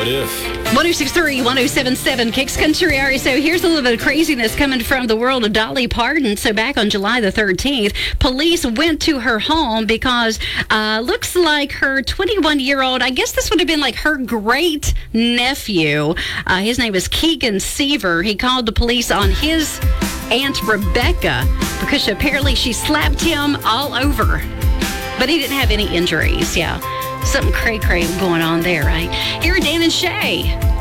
What If? 1063, 1077 Kicks Country Area. So here's a little bit of craziness coming from the world of Dolly Parton. So back on July the 13th, police went to her home because looks like her 21-year-old, I guess this would have been like her great nephew. His name is Keegan Seaver. He called the police on his Aunt Rebecca because apparently she slapped him all over. But he didn't have any injuries, yeah. Something cray-cray going on there, right? Here are Dan and Shay.